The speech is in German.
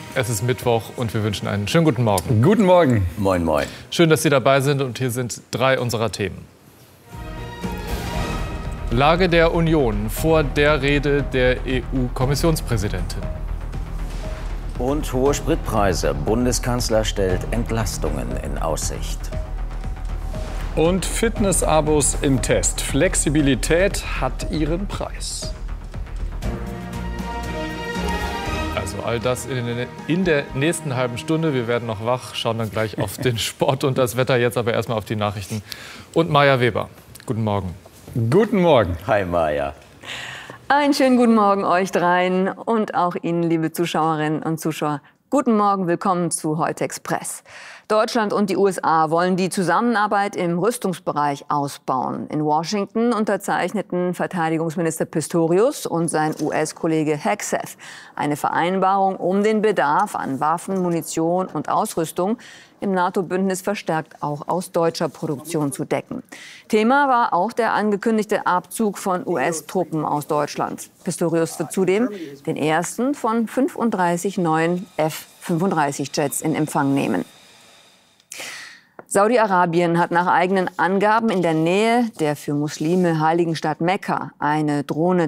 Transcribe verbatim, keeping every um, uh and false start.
Es ist Mittwoch und wir wünschen einen schönen guten Morgen. Guten Morgen. Moin, moin. Schön, dass Sie dabei sind und hier sind drei unserer Themen. Lage der Union vor der Rede der E U-Kommissionspräsidentin. Und hohe Spritpreise. Bundeskanzler stellt Entlastungen in Aussicht. Und Fitnessabos im Test. Flexibilität hat ihren Preis. Also all das in, in der nächsten halben Stunde. Wir werden noch wach, schauen dann gleich auf den Sport und das Wetter. Jetzt aber erstmal auf die Nachrichten. Und Maja Weber. Guten Morgen. Guten Morgen. Hi, Maja. Einen schönen guten Morgen euch dreien und auch Ihnen, liebe Zuschauerinnen und Zuschauer. Guten Morgen, willkommen zu Heute Express. Deutschland und die U S A wollen die Zusammenarbeit im Rüstungsbereich ausbauen. In Washington unterzeichneten Verteidigungsminister Pistorius und sein U S-Kollege Hegseth eine Vereinbarung, um den Bedarf an Waffen, Munition und Ausrüstung im NATO-Bündnis verstärkt auch aus deutscher Produktion zu decken. Thema war auch der angekündigte Abzug von U S-Truppen aus Deutschland. Pistorius wird zudem den ersten von fünfunddreißig neuen F fünfunddreißig Jets in Empfang nehmen. Saudi-Arabien hat nach eigenen Angaben in der Nähe der für Muslime heiligen Stadt Mekka eine Drohne